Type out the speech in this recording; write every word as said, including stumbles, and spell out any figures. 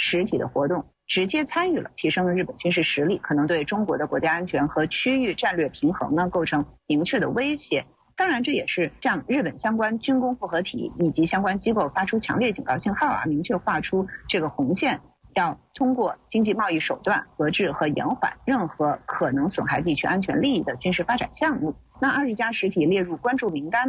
实体的活动直接参与了提升日本军事实力，可能对中国的国家安全和区域战略平衡呢构成明确的威胁。当然，这也是向日本相关军工复合体以及相关机构发出强烈警告信号啊，明确画出这个红线，要通过经济贸易手段遏制和延缓任何可能损害地区安全利益的军事发展项目。那二十家实体列入关注名单